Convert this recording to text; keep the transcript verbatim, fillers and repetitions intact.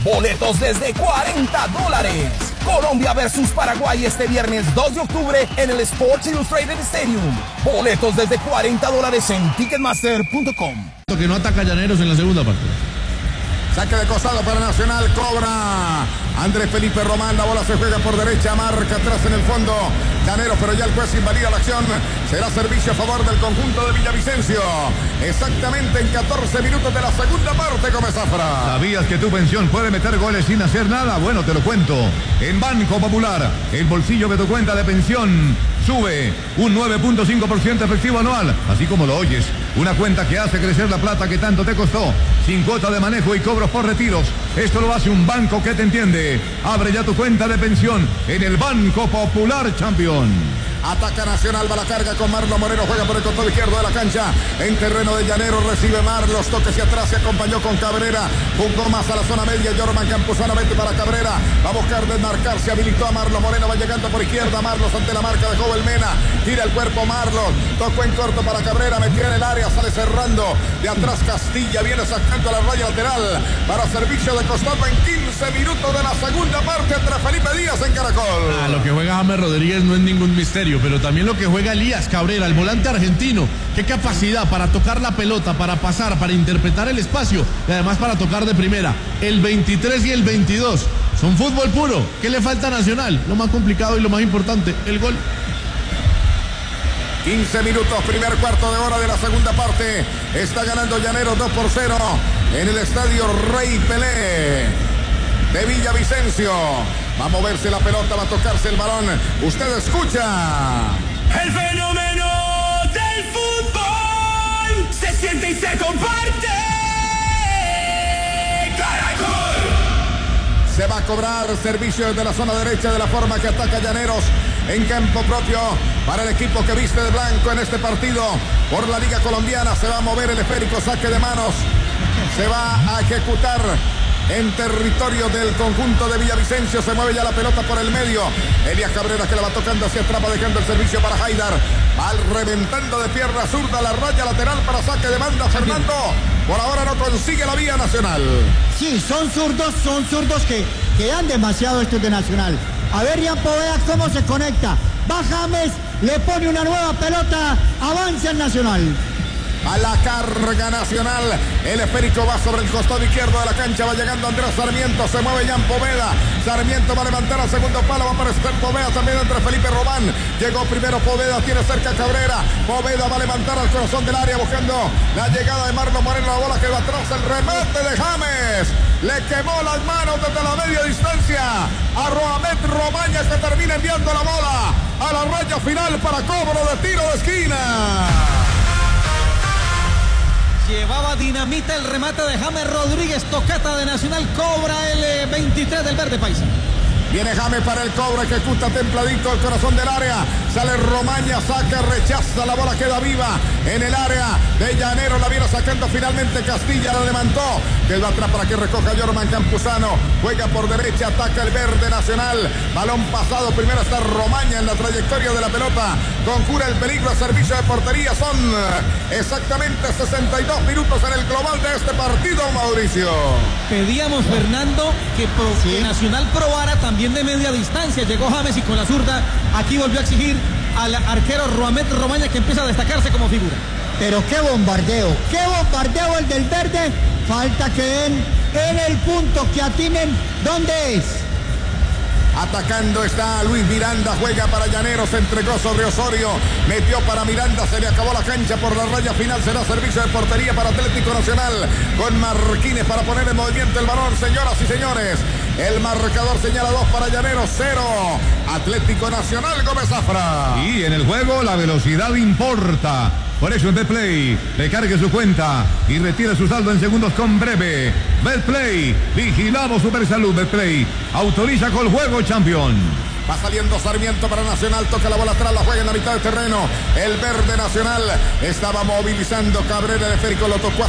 Boletos desde cuarenta dólares. Colombia versus Paraguay este viernes dos de octubre en el Sports Illustrated Stadium. Boletos desde cuarenta dólares en ticketmaster punto com. Que no ataca Llaneros en la segunda parte. Saque de costado para Nacional, cobra Andrés Felipe Román, la bola se juega por derecha, marca atrás en el fondo Llaneros, pero ya el juez invalida la acción. Será servicio a favor del conjunto de Villavicencio. Exactamente en catorce minutos de la segunda parte, Gómez Zafra. ¿Sabías que tu pensión puede meter goles sin hacer nada? Bueno, te lo cuento. En Banco Popular, el bolsillo de tu cuenta de pensión sube un nueve punto cinco por ciento efectivo anual, así como lo oyes. Una cuenta que hace crecer la plata que tanto te costó, sin cuota de manejo y cobros por retiros. Esto lo hace un banco que te entiende. Abre ya tu cuenta de pensión en el Banco Popular, Champion. Ataca Nacional, va la carga con Marlon Moreno, juega por el costado izquierdo de la cancha, en terreno de Llaneros, recibe Marlos, toque hacia atrás, se acompañó con Cabrera, jugó más a la zona media, Jorman Campuzano, vete para Cabrera, va a buscar desmarcarse, habilitó a Marlon Moreno, va llegando por izquierda, Marlos ante la marca de Joven Mena, tira el cuerpo Marlos, tocó en corto para Cabrera, metió en el área, sale cerrando, de atrás Castilla, viene sacando a la raya lateral, para servicio de costado en quince minutos de la segunda parte entre Felipe Díaz en Caracol. Ah, lo que juega James Rodríguez no es ningún misterio, pero también lo que juega Elías Cabrera, el volante argentino. Qué capacidad para tocar la pelota, para pasar, para interpretar el espacio y además para tocar de primera. El veintitrés y el veintidós son fútbol puro. ¿Qué le falta a Nacional? Lo más complicado y lo más importante, el gol. quince minutos, primer cuarto de hora de la segunda parte. Está ganando Llaneros dos por cero en el estadio Rey Pelé de Villavicencio. Va a moverse la pelota, va a tocarse el balón. Usted escucha. El fenómeno del fútbol se siente y se comparte. ¡Caracol! Se va a cobrar servicio desde la zona derecha de la forma que ataca Llaneros en campo propio para el equipo que viste de blanco en este partido por la Liga Colombiana. Se va a mover el esférico, saque de manos. Se va a ejecutar en territorio del conjunto de Villavicencio. Se mueve ya la pelota por el medio. Elías Cabrera que la va tocando hacia atrás, va dejando el servicio para Haidar. Va reventando de pierna zurda la raya lateral para saque de banda. Fernando por ahora no consigue la vía Nacional. Sí, son zurdos, son zurdos que, que dan demasiado estos de Nacional. A ver, Ian Poveda cómo se conecta. Va James, le pone una nueva pelota, avanza el Nacional. A la carga Nacional, el esférico va sobre el costado izquierdo de la cancha, va llegando Andrés Sarmiento, se mueve Jan Poveda, Sarmiento va a levantar al segundo palo, va a aparecer Poveda también entre Felipe Román, llegó primero Poveda, tiene cerca a Cabrera, Poveda va a levantar al corazón del área buscando la llegada de Marlon Moreno, la bola que va atrás, el remate de James, le quemó las manos desde la media distancia a Roamet Romaña que termina enviando la bola a la raya final para cobro de tiro de esquina. Llevaba dinamita el remate de James Rodríguez, tocata de Nacional, cobra el eh, veintitrés del verde paisa. Viene James para el cobro, ejecuta templadito el corazón del área. Sale Romaña, saca, rechaza, la bola queda viva en el área de Llaneros. La viene sacando finalmente Castilla, la levantó. Quedó atrás para que recoja Jorman Campuzano. Juega por derecha, ataca el verde Nacional. Balón pasado, primero está Romaña en la trayectoria de la pelota. Conjura el peligro a servicio de portería. Son exactamente sesenta y dos minutos en el global de este partido, Mauricio. Pedíamos, Fernando, que, pro, ¿Sí? que Nacional probara también de media distancia. Llegó James y con la zurda aquí volvió a exigir al arquero Roamet Romaña que empieza a destacarse como figura. Pero qué bombardeo, qué bombardeo el del verde. Falta que den en el punto, que atinen dónde es. Atacando está Luis Miranda, juega para Llaneros, se entregó sobre Osorio, metió para Miranda, se le acabó la cancha por la raya final, será servicio de portería para Atlético Nacional, con Marquines para poner en movimiento el balón, señoras y señores. El marcador señala dos para Llaneros, cero. Atlético Nacional, Gómez Zafra. Y en el juego la velocidad importa. Por eso en Betplay, recargue su cuenta y retire su saldo en segundos con Breve. Betplay, vigilamos Supersalud. Betplay, autoriza con el juego, Champion. Va saliendo Sarmiento para Nacional, toca la bola atrás, la juega en la mitad del terreno. El verde Nacional estaba movilizando Cabrera, el esférico lo tocó